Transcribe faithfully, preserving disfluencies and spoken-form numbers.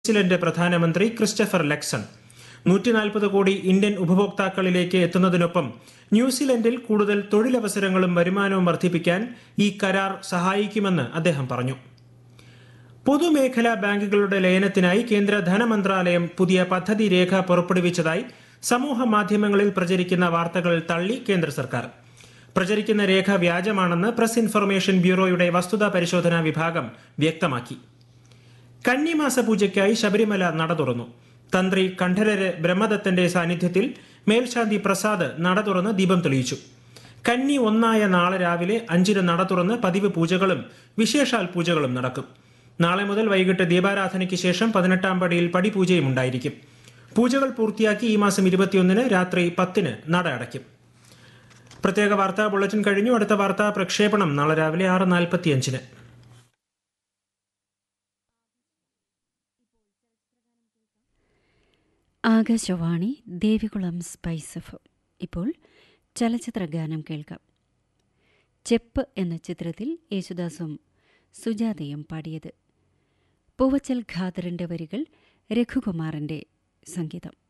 New Zealand പ്രധാനമന്ത്രി Christopher Luxon നൂറ്റി നാൽപ്പത് കോടി ഇന്ത്യൻ ഉപഭോക്താക്കളിലേക്ക് എത്തുന്നതിനൊപ്പം ന്യൂസിലൻഡിൽ കൂടുതൽ തൊഴിലവസരങ്ങളും വരുമാനവും വർദ്ധിപ്പിക്കാൻ ഈ കരാർ സഹായിക്കുമെന്ന് അദ്ദേഹം പറഞ്ഞു. പൊതുമേഖലാ ബാങ്കുകളുടെ ലയനത്തിനായി കേന്ദ്ര ധനമന്ത്രാലയം പുതിയ പദ്ധതി രേഖ പുറപ്പെടുവിച്ചതായി സമൂഹ മാധ്യമങ്ങളിൽ പ്രചരിക്കുന്ന വാർത്തകൾ തള്ളി കേന്ദ്ര സർക്കാർ. പ്രചരിക്കുന്ന രേഖ വ്യാജമാണെന്ന് പ്രസ് ഇൻഫർമേഷൻ ബ്യൂറോയുടെ വസ്തുതാ പരിശോധനാ വിഭാഗം വ്യക്തമാക്കി. കന്നിമാസ പൂജയ്ക്കായി ശബരിമല നട തുറന്നു. തന്ത്രി കണ്ഠരര് ബ്രഹ്മദത്തന്റെ സാന്നിധ്യത്തിൽ മേൽശാന്തി പ്രസാദ് നട തുറന്ന് ദീപം തെളിയിച്ചു. കന്നി ഒന്നായ നാളെ രാവിലെ അഞ്ചിന് നട തുറന്ന് പതിവ് പൂജകളും വിശേഷാൽ പൂജകളും നടക്കും. നാളെ മുതൽ വൈകിട്ട് ദീപാരാധനയ്ക്ക് ശേഷം പതിനെട്ടാം പടിയിൽ പടിപൂജയും ഉണ്ടായിരിക്കും. പൂജകൾ പൂർത്തിയാക്കി ഈ മാസം ഇരുപത്തിയൊന്നിന് രാത്രി പത്തിന് നട അടയ്ക്കും. പ്രത്യേക വാർത്താ ബുള്ളറ്റിൻ കഴിഞ്ഞു. അടുത്ത വാർത്താ പ്രക്ഷേപണം നാളെ രാവിലെ ആറ് നാൽപ്പത്തിയഞ്ചിന്. Akashvani Devikulam spice F. ഇപ്പോൾ ചലച്ചിത്ര ഗാനം കേൾക്കാം. ചെപ്പ് എന്ന ചിത്രത്തിൽ യേശുദാസും സുജാതയും പാടിയത്. പൂവച്ചൽ ഖാദറിന്റെ വരികൾ, രഘുകുമാറിന്റെ സംഗീതം.